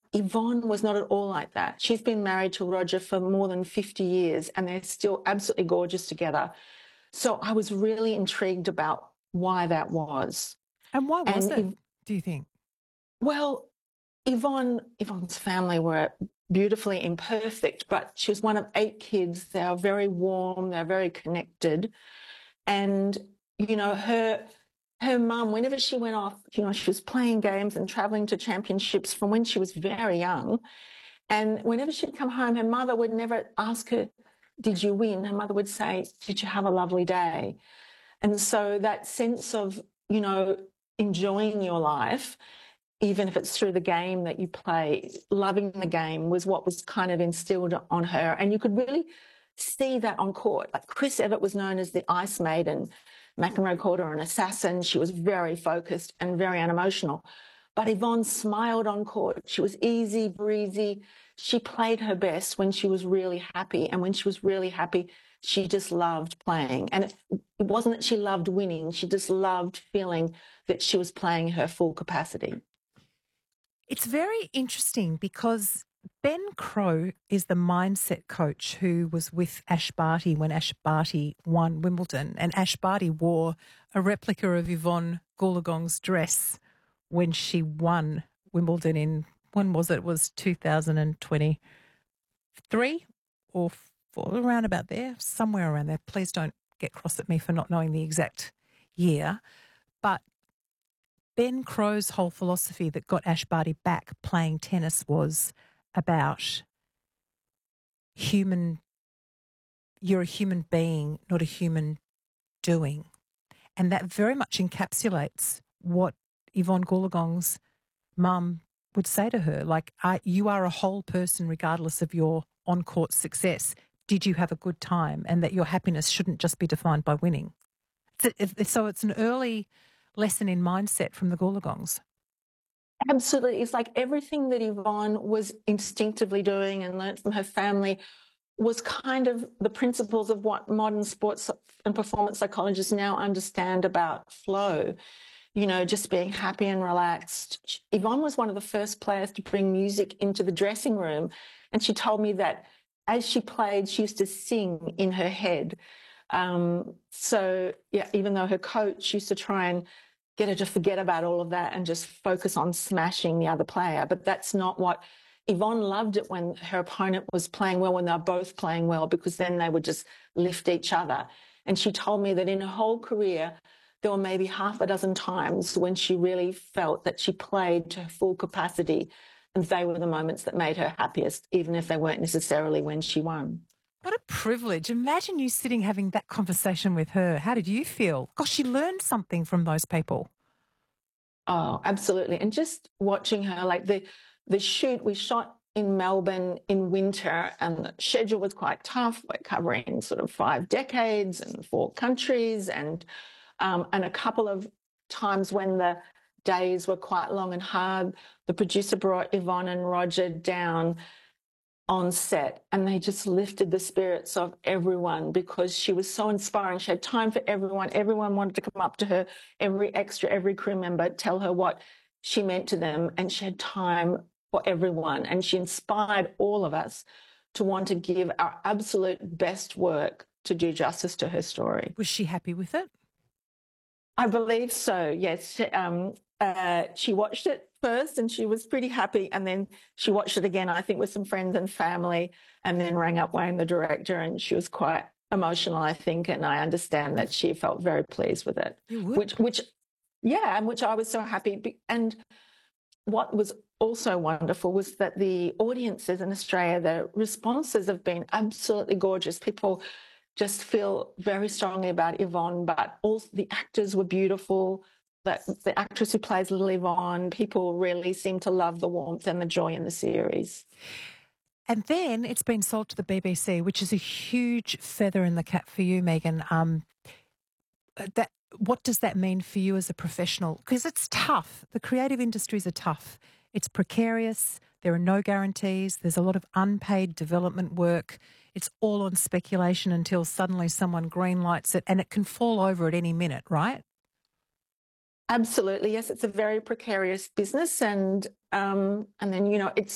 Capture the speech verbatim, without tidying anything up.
Yvonne was not at all like that. She's been married to Roger for more than fifty years and they're still absolutely gorgeous together. So I was really intrigued about why that was. And why was and it, Yv- do you think? well, Yvonne, Yvonne's family were beautifully imperfect, but she was one of eight kids. They are very warm, they're very connected. And, you know, her her mum, whenever she went off, you know, she was playing games and traveling to championships from when she was very young. And whenever she'd come home, her mother would never ask her, did you win? Her mother would say, did you have a lovely day? And so that sense of, you know, enjoying your life, even if it's through the game that you play, loving the game was what was kind of instilled on her. And you could really see that on court. Like Chris Evert was known as the Ice Maiden, McEnroe called her an assassin. She was very focused and very unemotional. But Yvonne smiled on court. She was easy, breezy. She played her best when she was really happy. And when she was really happy, she just loved playing. And it, it wasn't that she loved winning. She just loved feeling that she was playing her full capacity. It's very interesting because Ben Crowe is the mindset coach who was with Ash Barty when Ash Barty won Wimbledon, and Ash Barty wore a replica of Yvonne Goolagong's dress when she won Wimbledon in, when was it? It was two thousand twenty-three or four, around about there, somewhere around there. Please don't get cross at me for not knowing the exact year. But Ben Crowe's whole philosophy that got Ash Barty back playing tennis was about human, you're a human being, not a human doing. And that very much encapsulates what Yvonne Goolagong's mum would say to her, like, uh, you are a whole person regardless of your on-court success. Did you have a good time? And that your happiness shouldn't just be defined by winning. So, so it's an early lesson in mindset from the Goolagongs. Absolutely. It's like everything that Yvonne was instinctively doing and learnt from her family was kind of the principles of what modern sports and performance psychologists now understand about flow. You know, just being happy and relaxed. Yvonne was one of the first players to bring music into the dressing room. And she told me that as she played, she used to sing in her head. Um, so, yeah, even though her coach used to try and get her to forget about all of that and just focus on smashing the other player. But that's not what Yvonne loved it when her opponent was playing well, when they were both playing well, because then they would just lift each other. And she told me that in her whole career, there were maybe half a dozen times when she really felt that she played to her full capacity, and they were the moments that made her happiest, even if they weren't necessarily when she won. What a privilege. Imagine you sitting having that conversation with her. How did you feel? Gosh, you learned something from those people. Oh, absolutely. And just watching her, like the the shoot, we shot in Melbourne in winter and the schedule was quite tough. We're covering sort of five decades and four countries and um, and a couple of times when the days were quite long and hard, the producer brought Yvonne and Roger down on set and they just lifted the spirits of everyone because she was so inspiring. She had time for everyone. Everyone wanted to come up to her, every extra, every crew member, tell her what she meant to them, and she had time for everyone. And she inspired all of us to want to give our absolute best work to do justice to her story. Was she happy with it? I believe so, yes. Um, uh, she watched it first and she was pretty happy, and then she watched it again, I think, with some friends and family, and then rang up Wayne, the director, and she was quite emotional, I think, and I understand that she felt very pleased with it. You would. Which, which, yeah, and which I was so happy. And what was also wonderful was that the audiences in Australia, the responses have been absolutely gorgeous. People just feel very strongly about Yvonne, but also the actors were beautiful. That the actress who plays Little Yvonne, people really seem to love the warmth and the joy in the series. And then it's been sold to the B B C, which is a huge feather in the cap for you, Megan. Um, that what does that mean for you as a professional? Because it's tough. The creative industries are tough. It's precarious. There are no guarantees. There's a lot of unpaid development work. It's all on speculation until suddenly someone greenlights it, and it can fall over at any minute, right? Absolutely, yes. It's a very precarious business, and um, and then you know it's